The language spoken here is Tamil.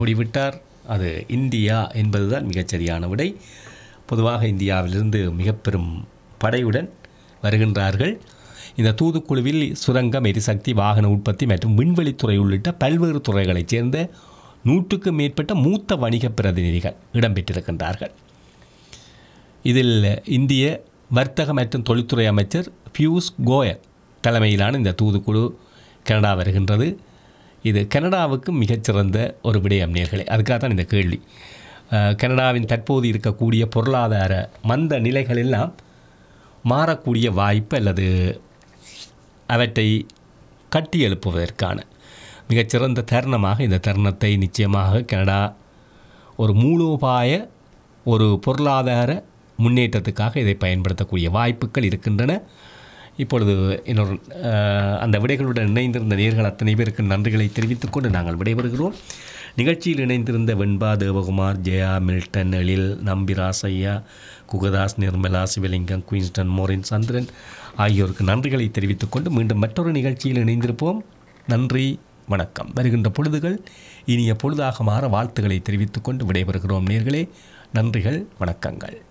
மூடிவிட்டார். அது இந்தியா என்பதுதான் மிகச்சரியான விடை. பொதுவாக இந்தியாவிலிருந்து மிக பெரும் படையுடன் வருகின்றார்கள். இந்த தூதுக்குழுவில் சுரங்கம், எரிசக்தி, வாகன உற்பத்தி மற்றும் விண்வெளித்துறை உள்ளிட்ட பல்வேறு துறைகளைச் சேர்ந்த 100க்கும் மேற்பட்ட மூத்த வணிக பிரதிநிதிகள் இடம்பெற்றிருக்கின்றார்கள். இதில் இந்திய வர்த்தக மற்றும் தொழில்துறை அமைச்சர் பியூஷ் கோயல் தலைமையிலான இந்த தூதுக்குழு கனடா வருகின்றது. இது கனடாவுக்கு மிகச்சிறந்த ஒரு விடயம் நேர்களே. அதுக்காக தான் இந்த கேள்வி. கனடாவின் தற்போது இருக்கக்கூடிய பொருளாதார மந்த நிலைகளெல்லாம் மாறக்கூடிய வாய்ப்பு அல்லது அவற்றை கட்டி எழுப்புவதற்கான மிகச்சிறந்த தருணமாக இந்த தருணத்தை நிச்சயமாக கனடா ஒரு மூலோபாய ஒரு பொருளாதார முன்னேற்றத்துக்காக இதை பயன்படுத்தக்கூடிய வாய்ப்புகள் இருக்கின்றன. இப்பொழுது இன்னொரு அந்த விடைகளுடன் இணைந்திருந்த நேர்கள் அத்தனை பேருக்கு நன்றிகளை தெரிவித்துக்கொண்டு நாங்கள் விடைபெறுகிறோம். நிகழ்ச்சியில் இணைந்திருந்த வெண்பா, தேவகுமார், ஜெயா, மில்டன், எழில், நம்பிராசையா, குகதாஸ், நிர்மலா, சிவலிங்கம், குயின்ஸ்டன், மோரின், சந்திரன் ஆகியோருக்கு நன்றிகளை தெரிவித்துக்கொண்டு மீண்டும் மற்றொரு நிகழ்ச்சியில் இணைந்திருப்போம். நன்றி, வணக்கம். வருகின்ற பொழுதுகள் இனிய பொழுதாக மாற வாழ்த்துக்களை தெரிவித்துக்கொண்டு விடைபெறுகிறோம் நேர்களே. நன்றிகள், வணக்கங்கள்.